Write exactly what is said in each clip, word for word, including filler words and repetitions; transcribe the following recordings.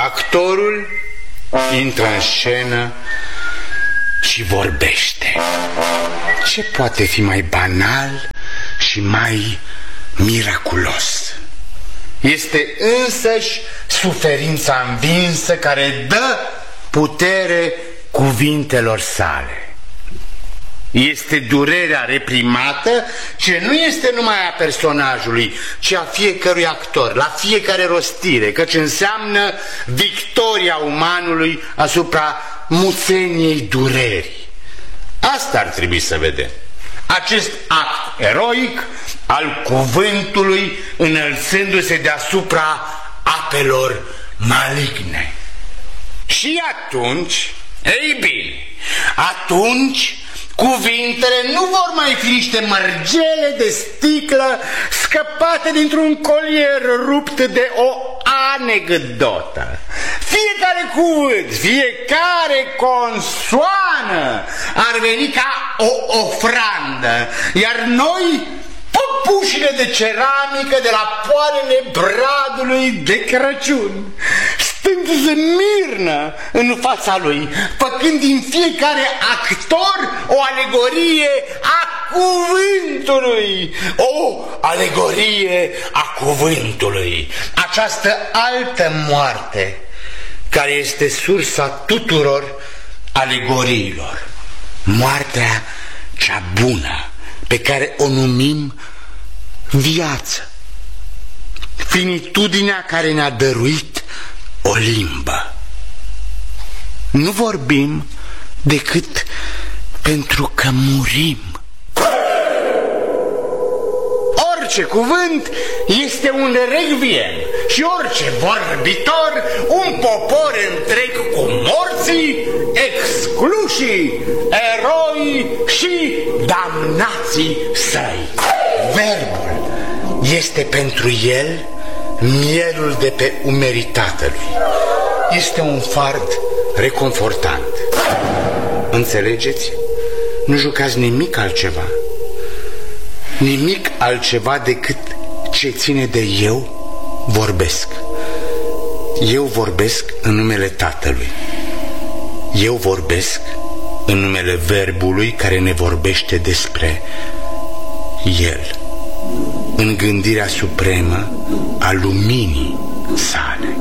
actorul intră în scenă și vorbește. Ce poate fi mai banal și mai miraculos? Este însăși suferința învinsă care dă putere cuvintelor sale. Este durerea reprimată ce nu este numai a personajului, ci a fiecărui actor, la fiecare rostire, căci înseamnă victoria umanului asupra muțeniei durerii. Asta ar trebui să vedem. Acest act eroic al cuvântului înălțându-se deasupra apelor maligne. Și atunci, ei bine, atunci cuvintele nu vor mai fi niște mărgele de sticlă scăpate dintr-un colier rupt de o anecdotă. Fiecare cuvânt, fiecare consoană ar veni ca o ofrandă, iar noi, păpușile de ceramică de la poalele bradului de Crăciun, stând zmirnă în fața lui, făcând din fiecare actor o alegorie a cuvântului, o alegorie a cuvântului, această altă moarte care este sursa tuturor alegoriilor, moartea cea bună pe care o numim viață, finitudinea care ne-a dăruit o limbă. Nu vorbim decât pentru că murim. Orice cuvânt este un requiem și orice vorbitor un popor întreg cu morții, exclușii, eroi și damnații săi. Verbul este pentru el mielul de pe umerii tatălui. Este un fard reconfortant. Înțelegeți? Nu jucați nimic altceva. Nimic altceva decât ce ține de eu vorbesc. Eu vorbesc în numele Tatălui. Eu vorbesc în numele Verbului care ne vorbește despre El, în gândirea supremă a luminii sale.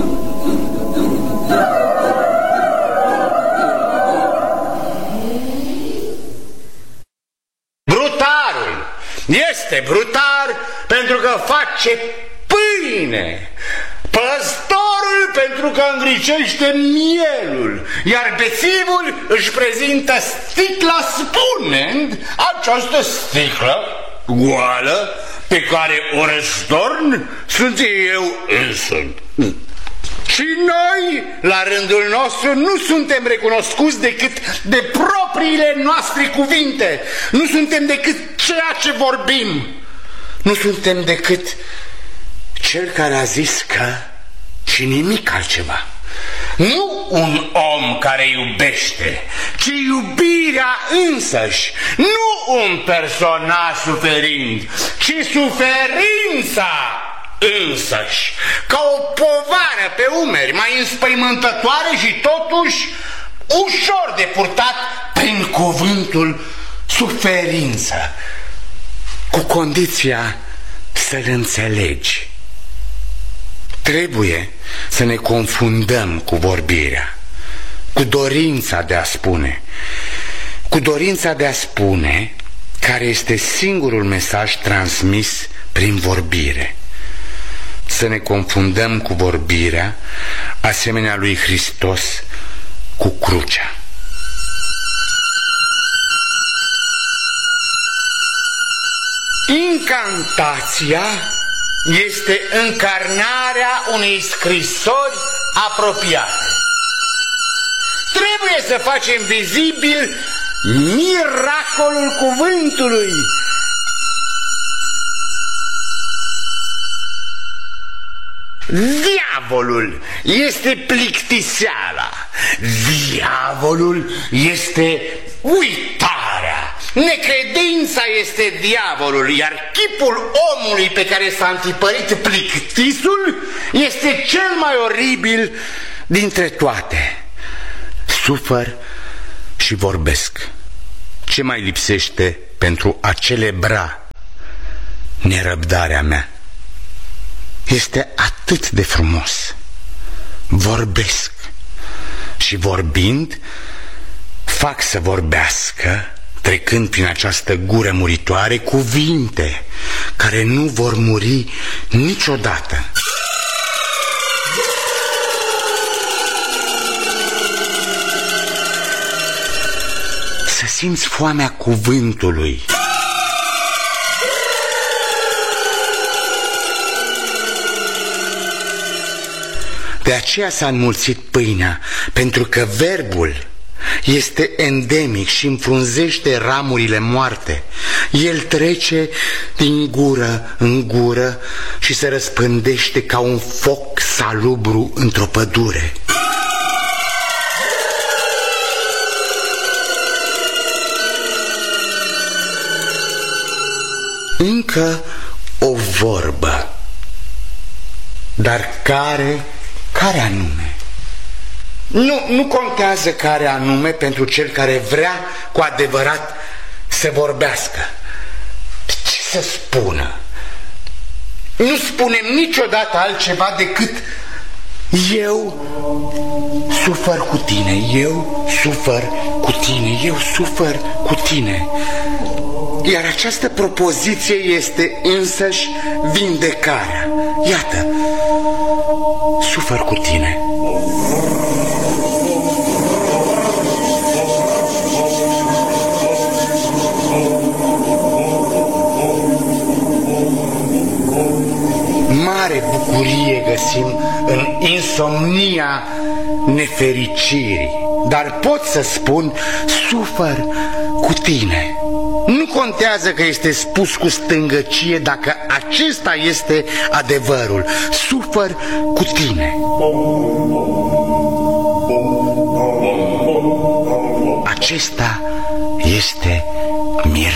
Brutarul este brutar pentru că face pâine, păstorul pentru că îngricește mielul, iar bețivul își prezintă sticla spunând: această sticlă goală pe care o răstorn sunt eu însumi. Și noi, la rândul nostru, nu suntem recunoscuți decât de propriile noastre cuvinte. Nu suntem decât ceea ce vorbim. Nu suntem decât cel care a zis că și nimic altceva. Nu un om care iubește, ci iubirea însăși. Nu un personaj suferind, ci suferința însăși, ca o povară pe umeri, mai înspăimântătoare și totuși ușor de purtat prin cuvântul suferință, cu condiția să-l înțelegi. Trebuie să ne confundăm cu vorbirea, cu dorința de a spune, cu dorința de a spune care este singurul mesaj transmis prin vorbire. Să ne confundăm cu vorbirea, asemenea lui Hristos cu crucea. Incantația este încarnarea unei scrisori apropiate. Trebuie să facem vizibil miracolul cuvântului. Diavolul este plictiseala, diavolul este uitarea, Necredința este diavolul, iar chipul omului pe care s-a întipărit plictisul este cel mai oribil dintre toate. Sufăr și vorbesc. Ce mai lipsește pentru a celebra nerăbdarea mea? Este atât de frumos. Vorbesc și vorbind fac să vorbească, trecând prin această gură muritoare, cuvinte care nu vor muri niciodată. Să simți foamea cuvântului. De aceea s-a înmulțit pâinea, pentru că verbul este endemic și înfrunzește ramurile moarte. El trece din gură în gură și se răspândește ca un foc salubru într-o pădure. Încă o vorbă. Dar care, care anume? Nu, nu contează care anume pentru cel care vrea cu adevărat să vorbească. Ce să spună? Nu spunem niciodată altceva decât eu sufăr cu tine, eu sufăr cu tine, eu sufăr cu tine. Iar această propoziție este însăși vindecarea. Iată, sufăr cu tine. Mare bucurie găsim în insomnia nefericirii, dar pot să spun, sufăr cu tine. Nu contează că este spus cu stângăcie, dacă acesta este adevărul. Sufăr cu tine. Acesta este mir.